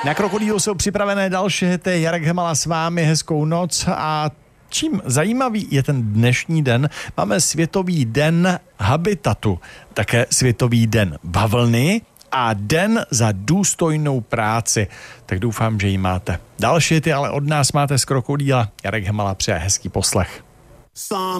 Na Krokodýlu jsou připravené další hity. Jarek Hemala s vámi, hezkou noc. A čím zajímavý je ten dnešní den, máme Světový den habitatu, také Světový den bavlny a Den za důstojnou práci. Tak doufám, že ji máte. Další hity ale od nás máte z Krokodýla. Jarek Hemala přeje hezký poslech.